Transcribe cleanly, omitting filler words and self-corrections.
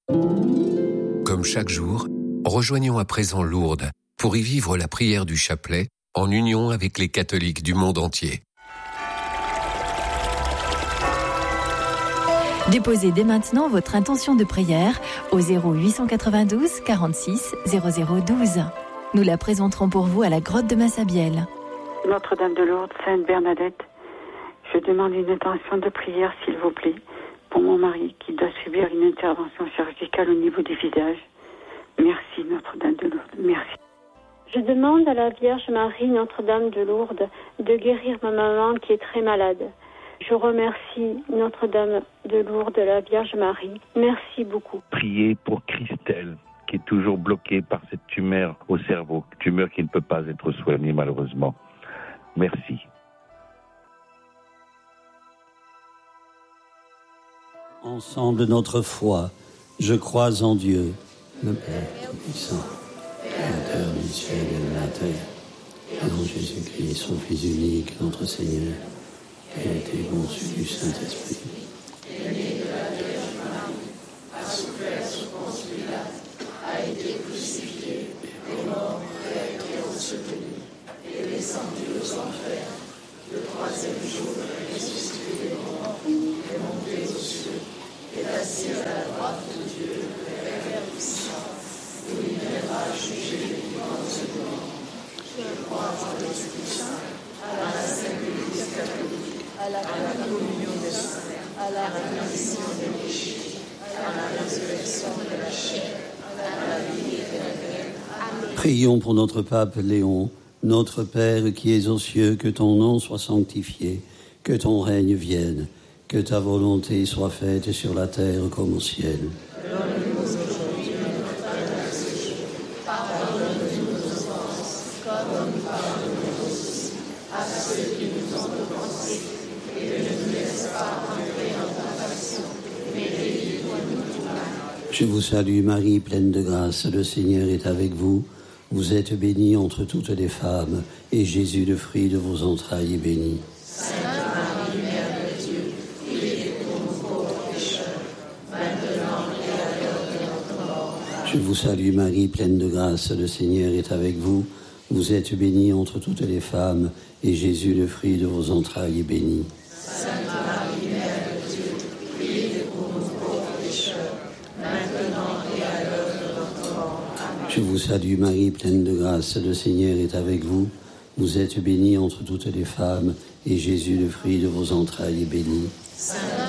Comme chaque jour, rejoignons à présent Lourdes pour y vivre la prière du chapelet en union avec les catholiques du monde entier. Déposez dès maintenant votre intention de prière au 0892 46 0012. Nous la présenterons pour vous à la grotte de Massabielle. Notre-Dame de Lourdes, Sainte Bernadette, je demande une intention de prière, s'il vous plaît, pour mon mari qui doit subir une intervention chirurgicale au niveau du visage. Merci, Notre-Dame de Lourdes. Merci. Je demande à la Vierge Marie, Notre-Dame de Lourdes, de guérir ma maman qui est très malade. Je remercie Notre-Dame de Lourdes, la Vierge Marie. Merci beaucoup. Priez pour Christelle, qui est toujours bloquée par cette tumeur au cerveau, tumeur qui ne peut pas être soignée malheureusement. Merci. Ensemble de notre foi, je crois en Dieu, le Père Tout-Puissant, Créateur du ciel et de la terre, et en Jésus-Christ, son Fils unique, notre Seigneur, qui a été conçu du Saint-Esprit. Né de la Vierge Marie, a souffert sous Ponce Pilate, a été crucifié, est mort et a été enseveli, est descendu aux enfers, le troisième jour est ressuscité des morts, est monté aux cieux, est assis à la droite de Dieu, le Père Tout-Puissant, où il viendra juger les vivants et les morts. Je crois en l'Esprit Saint, à la Sainte Église catholique, à la communion des saints, à la rémission des péchés, à la résurrection de la chair, à la vie éternelle. Amen. Prions pour notre pape Léon, notre Père qui es aux cieux, que ton nom soit sanctifié, que ton règne vienne, que ta volonté soit faite sur la terre comme au ciel. Donne-nous aujourd'hui notre pain de ce jour. Pardonne-nous nos offenses, comme nous pardonnons aussi à ceux qui nous ont offensés. Et ne nous laisse pas entrer en tentation, mais délivre-nous du mal. Je vous salue Marie, pleine de grâce, le Seigneur est avec vous. Vous êtes bénie entre toutes les femmes, et Jésus, le fruit de vos entrailles, est béni. Sainte Marie, Mère de Dieu, priez pour nous pauvres pécheurs, maintenant et à l'heure de notre mort. Je vous salue Marie, pleine de grâce, le Seigneur est avec vous. Vous êtes bénie entre toutes les femmes, et Jésus, le fruit de vos entrailles, est béni. Sainte Marie, Mère de Dieu, priez pour nous pauvres pécheurs, maintenant et à l'heure de notre mort. Amen. Je vous salue Marie, pleine de grâce, le Seigneur est avec vous. Vous êtes bénie entre toutes les femmes, et Jésus, le fruit de vos entrailles, est béni. Sainte